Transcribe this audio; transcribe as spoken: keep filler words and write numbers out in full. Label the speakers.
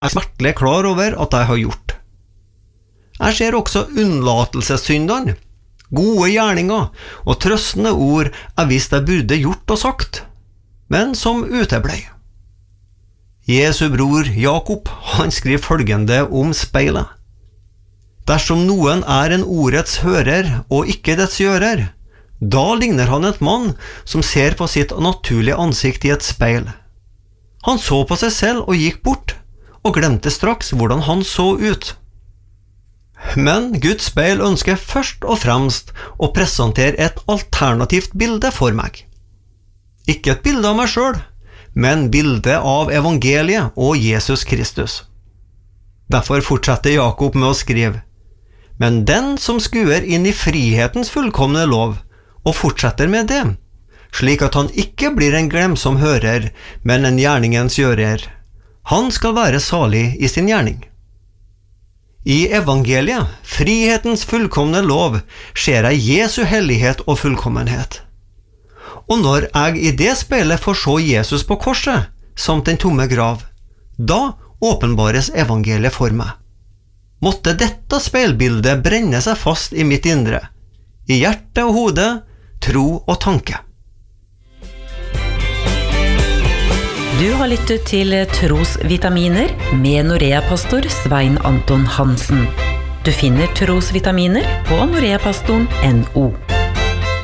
Speaker 1: er smertelig klar over at jeg har gjort. Jeg ser også unnlatelsessyndene, gode gjerninger og trøstende ord jeg visste jeg burde gjort og sagt, men som uteblei. Jesu bror Jakob, han skriver følgende om speilet. Dersom noen er en ordets hører og ikke dets gjører, da ligner han et mann som ser på sitt naturlige ansikt i et speil. Han så på seg selv og gikk bort, og glemte straks hvordan han så ut. Men Guds speil ønsker først og fremst å presentere et alternativt bilde for meg. Ikke et bilde av meg selv, men bilde av evangeliet og Jesus Kristus. Derfor fortsetter Jakob med å skrive: Men den som skuer inn i frihetens fullkomne lov, og fortsetter med det, slik at han ikke blir en glemsom hører, men en gjerningens gjører, han skal være salig i sin gjerning. I evangeliet, frihetens fullkomne lov, ser jeg Jesu hellighet og fullkommenhet. Og når jeg i det speilet får se Jesus på korset, samt den tomme grav, da åpenbares evangeliet for meg. Måtte dette speilbildet brenne seg fast i mitt indre, i hjerte og hode, tro og tanke.
Speaker 2: Du har lyttet til Trosvitaminer med Norea-pastor Svein Anton Hansen. Du finner Trosvitaminer på noreapastoren punktum no.